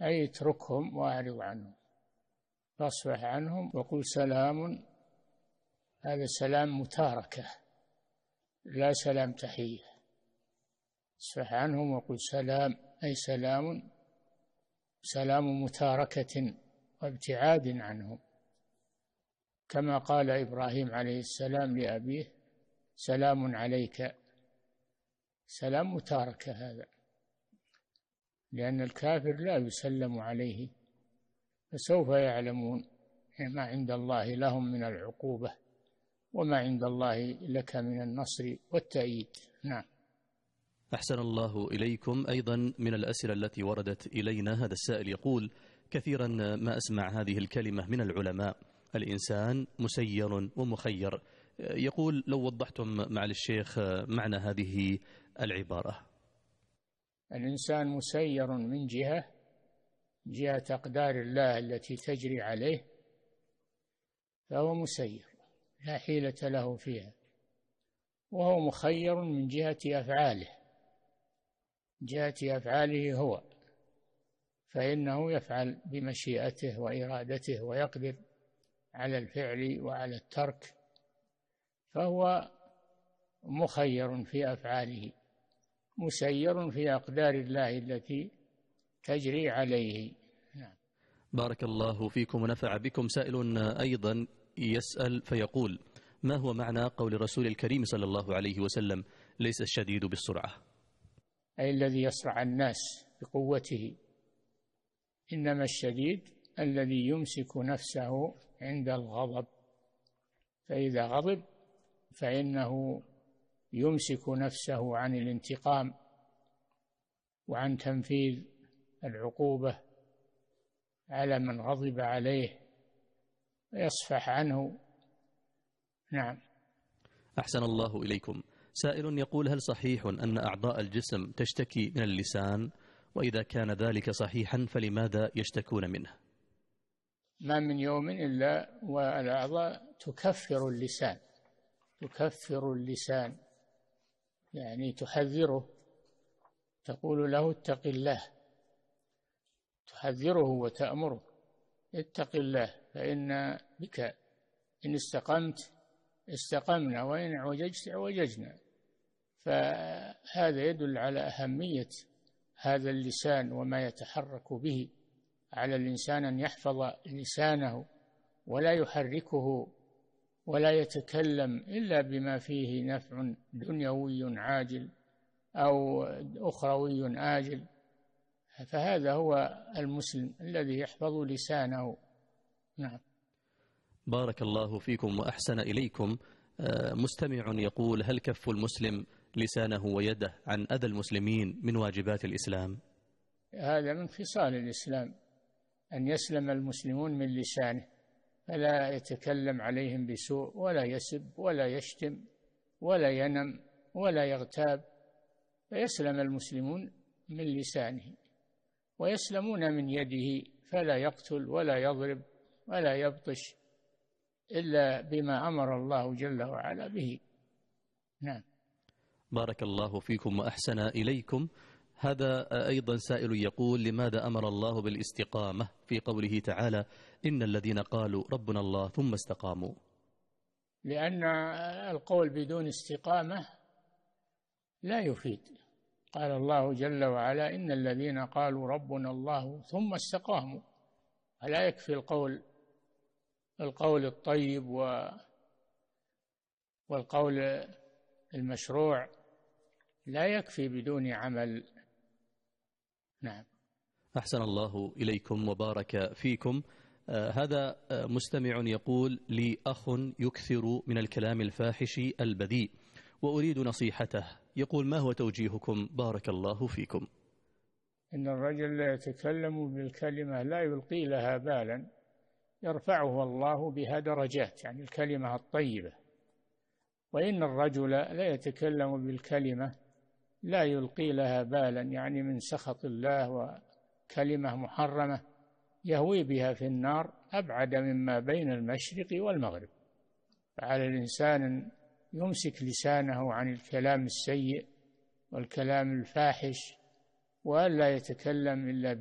أي اتركهم وأعرض عنهم، فاصفح عنهم وقل سلام. هذا سلام متاركة لا سلام تحية. اصفح عنهم وقل سلام، أي سلام متاركة وابتعاد عنهم، كما قال إبراهيم عليه السلام لأبيه سلام عليك. سلام متاركة هذا، لأن الكافر لا يسلم عليه، فسوف يعلمون ما عند الله لهم من العقوبة وما عند الله لك من النصر والتأييد. نعم. أحسن الله إليكم. أيضا من الأسئلة التي وردت إلينا هذا السائل يقول: كثيرا ما أسمع هذه الكلمة من العلماء، الإنسان مسير ومخير. يقول لو وضحتم مع الشيخ معنى هذه العبارة. الإنسان مسير من جهة أقدار الله التي تجري عليه، فهو مسير لا حيلة له فيها، وهو مخير من جهة أفعاله هو، فإنه يفعل بمشيئته وإرادته ويقدر على الفعل وعلى الترك، فهو مخير في أفعاله، مسير في أقدار الله التي تجري عليه. نعم. بارك الله فيكم ونفع بكم. سائل أيضا يسأل فيقول: ما هو معنى قول الرسول الكريم صلى الله عليه وسلم: ليس الشديد بالسرعة؟ أي الذي يصرع الناس بقوته، إنما الشديد الذي يمسك نفسه عند الغضب، فإذا غضب فإنه يمسك نفسه عن الانتقام وعن تنفيذ العقوبة على من غضب عليه ويصفح عنه. نعم. أحسن الله إليكم. سائل يقول: هل صحيح أن أعضاء الجسم تشتكي من اللسان؟ وإذا كان ذلك صحيحا فلماذا يشتكون منه؟ ما من يوم إلا والأعضاء تكفر اللسان، يعني تحذره، تقول له اتق الله، تحذره وتأمره اتق الله، فإن بك إن استقمت استقمنا وإن اعوججت اعوججنا. فهذا يدل على أهمية هذا اللسان وما يتحرك به. على الإنسان أن يحفظ لسانه ولا يحركه ولا يتكلم إلا بما فيه نفع دنيوي عاجل أو أخروي آجل، فهذا هو المسلم الذي يحفظ لسانه. نعم. بارك الله فيكم وأحسن إليكم. مستمع يقول: هل كف المسلم لسانه ويده عن أذى المسلمين من واجبات الإسلام؟ هذا من خصال الإسلام، أن يسلم المسلمون من لسانه، فلا يتكلم عليهم بسوء ولا يسب ولا يشتم ولا ينم ولا يغتاب، فيسلم المسلمون من لسانه، ويسلمون من يده، فلا يقتل ولا يضرب ولا يبطش إلا بما أمر الله جل وعلا به. نعم. بارك الله فيكم وأحسن إليكم. هذا أيضا سائل يقول: لماذا أمر الله بالاستقامة في قوله تعالى: إن الذين قالوا ربنا الله ثم استقاموا؟ لأن القول بدون استقامة لا يفيد. قال الله جل وعلا: إن الذين قالوا ربنا الله ثم استقاموا. فلا يكفي القول الطيب والقول المشروع، لا يكفي بدون عمل. نعم. أحسن الله إليكم وبارك فيكم. هذا مستمع يقول: لي أخ يكثر من الكلام الفاحش البذيء وأريد نصيحته. يقول: ما هو توجيهكم؟ بارك الله فيكم. إن الرجل لا يتكلم بالكلمة لا يلقي لها بالا يرفعه الله بها درجات، يعني الكلمة الطيبة. وإن الرجل لا يتكلم بالكلمة لا يلقي لها بالا، يعني من سخط الله، وكلمة محرمة يهوي بها في النار أبعد مما بين المشرق والمغرب. فعلى الإنسان أن يمسك لسانه عن الكلام السيء والكلام الفاحش، وألا يتكلم إلا